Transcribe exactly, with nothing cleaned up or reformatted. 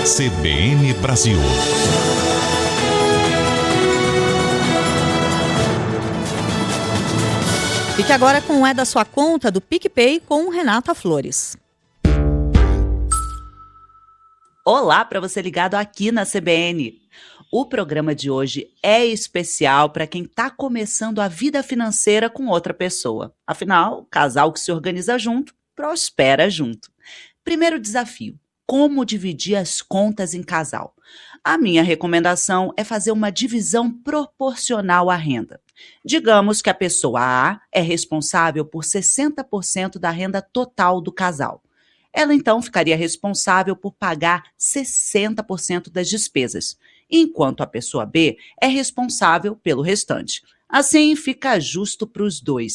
C B N Brasil. Fique agora com o É da Sua Conta do PicPay com Renata Flores. Olá para você ligado aqui na C B N. O programa de hoje é especial para quem está começando a vida financeira com outra pessoa. Afinal, casal que se organiza junto, prospera junto. Primeiro desafio: como dividir as contas em casal? A minha recomendação é fazer uma divisão proporcional à renda. Digamos que a pessoa A é responsável por sessenta por cento da renda total do casal. Ela então ficaria responsável por pagar sessenta por cento das despesas, enquanto a pessoa B é responsável pelo restante. Assim, fica justo para os dois.